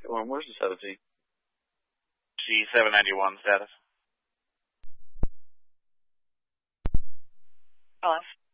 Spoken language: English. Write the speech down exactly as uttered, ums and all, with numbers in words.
Storm, where's the seven G? G seven ninety-one status. Off.